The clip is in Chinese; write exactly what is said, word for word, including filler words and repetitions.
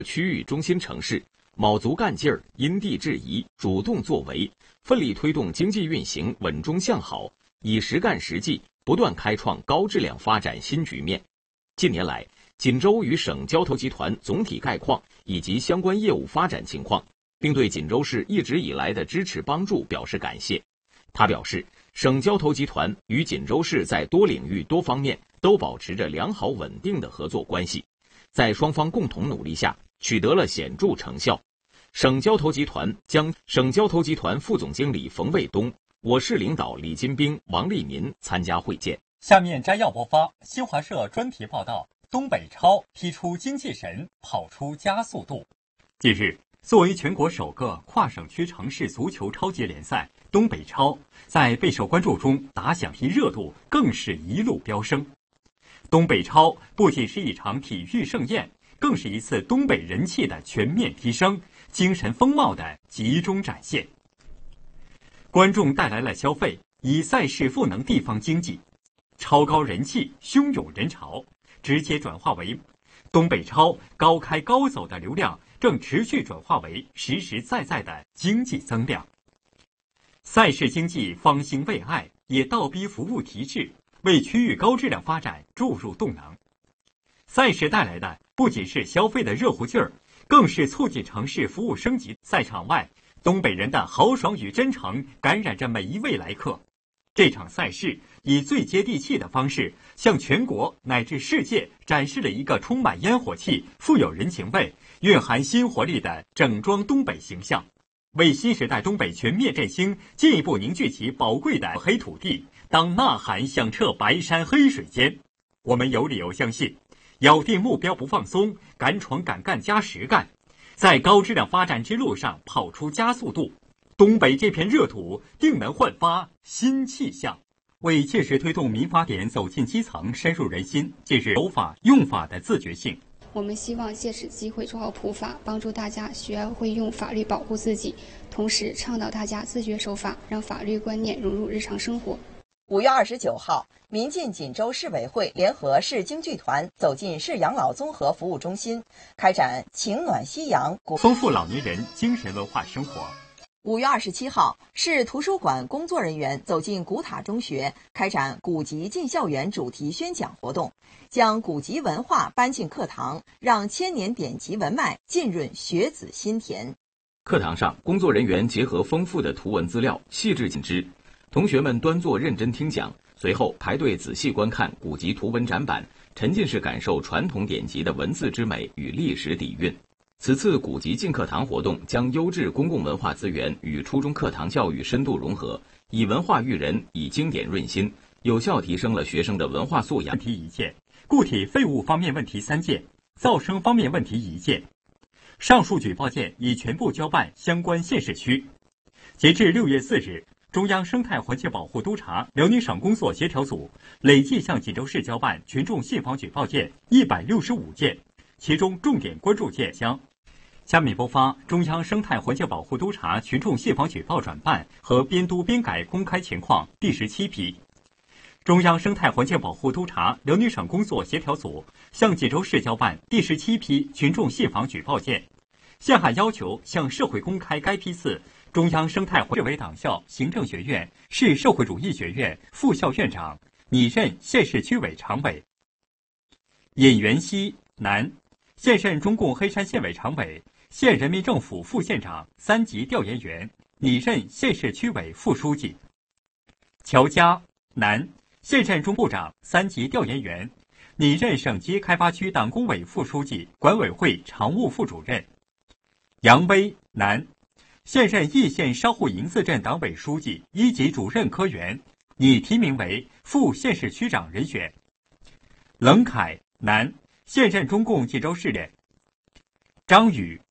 区域中心城市，卯足干劲儿，因地制宜，主动作为，奋力推动经济运行稳中向好，以实干实际，不断开创高质量发展新局面。近年来，锦州与省交投集团总体概况以及相关业务发展情况，并对锦州市一直以来的支持帮助表示感谢。他表示，省交投集团与锦州市在多领域多方面都保持着良好稳定的合作关系，在双方共同努力下，取得了显著成效。省交投集团将省交投集团副总经理冯卫东、我市领导李金兵、王立民参加会见。 下面摘要播发新华社专题报道：东北超踢出精气神，跑出加速度。近日，作为全国首个跨省区城市足球超级联赛，东北超在备受关注中打响其热度，更是一路飙升。东北超不仅是一场体育盛宴，更是一次东北人气的全面提升，精神风貌的集中展现。观众带来了消费，以赛事赋能地方经济，超高人气、汹涌人潮，直接转化为东北超高开高走的流量，正持续转化为实实在在的经济增量。赛事经济方兴未艾，也倒逼服务提质，为区域高质量发展注入动能。赛事带来的不仅是消费的热乎劲儿，更是促进城市服务升级。赛场外，东北人的豪爽与真诚感染着每一位来客。这场赛事以最接地气的方式，向全国乃至世界展示了一个充满烟火气、富有人情味、蕴含新活力的整装东北形象，为新时代东北全面振兴进一步凝聚其宝贵的黑土地，当呐喊响彻白山黑水间。我们有理由相信，咬定目标不放松，敢闯敢干加实干，在高质量发展之路上跑出加速度。东北这片热土定能焕发新气象。为切实推动民法典走进基层、深入人心，近日守法用法的自觉性。 我们希望借此机会做好普法，帮助大家学会用法律保护自己，同时倡导大家自觉守法，让法律观念融入日常生活。 五月二十九号，民进锦州市委会联合市京剧团走进市养老综合服务中心，开展情暖夕阳， 丰富老年人精神文化生活。 五月二十七号，市图书馆工作人员走进古塔中学，开展古籍进校园主题宣讲活动，将古籍文化搬进课堂，让千年典籍文脉浸润学子心田。 课堂上，工作人员结合丰富的图文资料，细致尽知，同学们端坐认真听讲，随后排队仔细观看古籍图文展板，沉浸式感受传统典籍的文字之美与历史底蕴。此次古籍进课堂活动将优质公共文化资源与初中课堂教育深度融合，以文化育人，以经典润心，有效提升了学生的文化素养。 问题一件，固体废物方面问题三件，噪声方面问题一件。上述举报件已全部交办相关县市区。截至六月四日，中央生态环境保护督察辽宁省工作协调组累计向锦州市交办群众信访举报件一百六十五件，其中重点关注件项。下面播发中央生态环境保护督察群众信访举报转办和编督编改公开情况第十七批。中央生态环境保护督察辽宁省工作协调组向锦州市交办第十七批群众信访举报件，现函要求向社会公开该批次中央生态环市委党校行政学院市社会主义学院副校院长，拟任县市区委常委。尹元熙，男，现任中共黑山县委常委、县人民政府副县长、三级调研员，拟任县市区委副书记。乔家，男，现任中部长、三级调研员，拟任省级开发区党工委副书记、管委会常务副主任。杨威，男，现任义县商户营子镇党委书记、一级主任科员，拟提名为副县市区长人选。冷凯，男，现任中共济州市人。张宇，